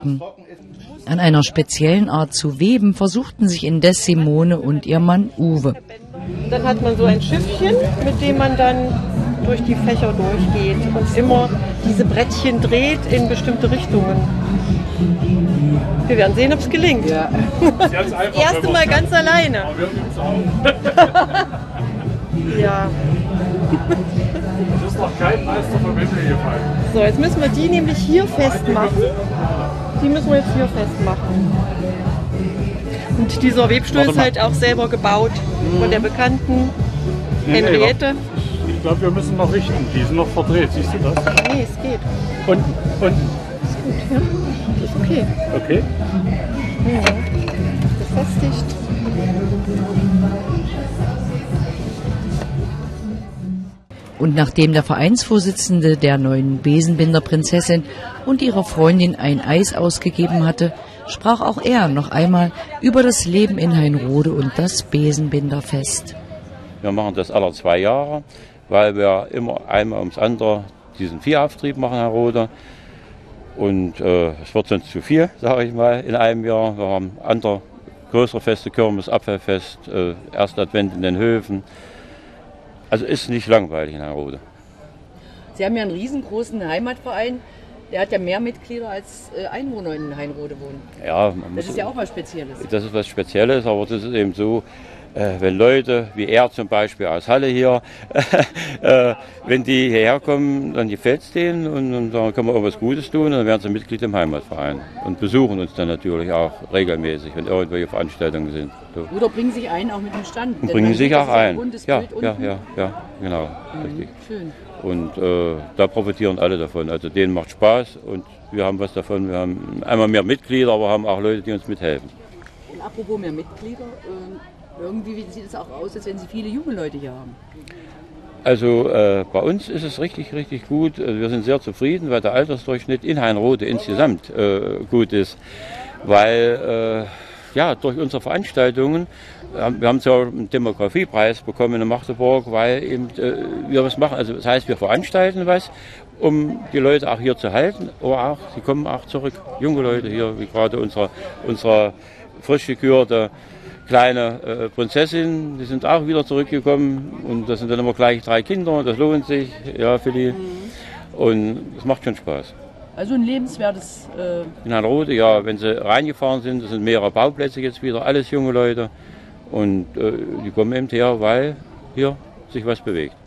An einer speziellen Art zu weben versuchten sich indes Simone und ihr Mann Uwe. Dann hat man so ein Schiffchen, mit dem man dann durch die Fächer durchgeht und immer diese Brettchen dreht in bestimmte Richtungen. Wir werden sehen, ob es gelingt. Ja. Das erste Mal ganz alleine. Aber wir üben es auch. Ja. Es ist noch kein Meister vom Himmel gefallen. So, jetzt müssen wir die nämlich hier festmachen. Die müssen wir jetzt hier festmachen. Und dieser Webstuhl ist halt auch selber gebaut von der bekannten Henriette. Ich glaube, wir müssen noch richten. Die sind noch verdreht. Siehst du das? Nee, es geht. Unten. Ist gut, ja? Ist okay. Okay. Ja, befestigt. Und nachdem der Vereinsvorsitzende der neuen Besenbinderprinzessin und ihrer Freundin ein Eis ausgegeben hatte, sprach auch er noch einmal über das Leben in Hainrode und das Besenbinderfest. Wir machen das alle 2 Jahre, weil wir immer einmal ums andere diesen Viehauftrieb machen, Herr Rode. Und es wird sonst zu viel, sage ich mal, in einem Jahr. Wir haben andere größere Feste, Kirmes, Apfelfest, Erster Advent in den Höfen. Also ist nicht langweilig in Hainrode. Sie haben ja einen riesengroßen Heimatverein. Der hat ja mehr Mitglieder als Einwohner in Hainrode wohnen. Ja, das ist ja auch was Spezielles. Das ist was Spezielles, aber das ist eben so, wenn Leute, wie er zum Beispiel aus Halle hier, wenn die hierher kommen, dann gefällt es denen und dann können wir irgendwas Gutes tun und dann werden sie Mitglied im Heimatverein und besuchen uns dann natürlich auch regelmäßig, wenn irgendwelche Veranstaltungen sind. So. Oder bringen sich ein, auch mit dem Stand. Und bringen sich auch ein. Ja, genau. Richtig. Schön. Und da profitieren alle davon. Also denen macht Spaß und wir haben was davon. Wir haben einmal mehr Mitglieder, aber haben auch Leute, die uns mithelfen. Und apropos mehr Mitglieder, irgendwie sieht es auch aus, als wenn Sie viele junge Leute hier haben. Also bei uns ist es richtig gut. Wir sind sehr zufrieden, weil der Altersdurchschnitt in Hainrode insgesamt gut ist. Weil durch unsere Veranstaltungen, wir haben zwar einen Demografiepreis bekommen in Magdeburg, weil eben wir was machen. Also das heißt, wir veranstalten was, um die Leute auch hier zu halten, aber auch, sie kommen auch zurück. Junge Leute hier, wie gerade unsere frisch gekürte kleine Prinzessin, die sind auch wieder zurückgekommen und das sind dann immer gleich 3 Kinder, das lohnt sich, ja, für die. Und es macht schon Spaß. Also ein lebenswertes... In Hainrode, ja, wenn sie reingefahren sind, das sind mehrere Bauplätze jetzt wieder, alles junge Leute und die kommen eben her, weil hier sich was bewegt.